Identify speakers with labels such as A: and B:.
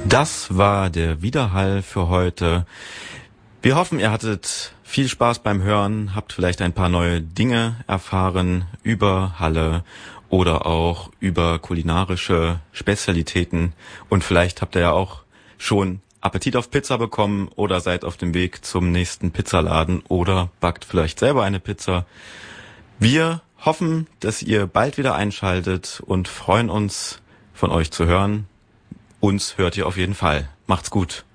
A: Das war der Widerhall für heute. Wir hoffen, ihr hattet viel Spaß beim Hören, habt vielleicht ein paar neue Dinge erfahren über Halle oder auch über kulinarische Spezialitäten. Und vielleicht habt ihr ja auch schon Appetit auf Pizza bekommen oder seid auf dem Weg zum nächsten Pizzaladen oder backt vielleicht selber eine Pizza. Wir hoffen, dass ihr bald wieder einschaltet und freuen uns, von euch zu hören. Uns hört ihr auf jeden Fall. Macht's gut.